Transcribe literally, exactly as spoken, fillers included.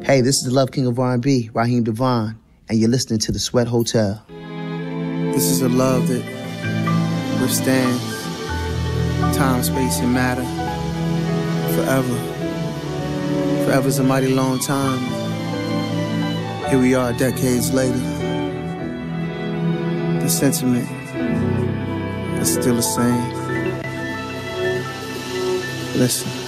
Hey, this is the Love King of R and B, Raheem Devon, and you're listening to The Sweat Hotel. This is a love that withstands time, space, and matter forever. Forever's a mighty long time. Here we are decades later. The sentiment is still the same. Listen.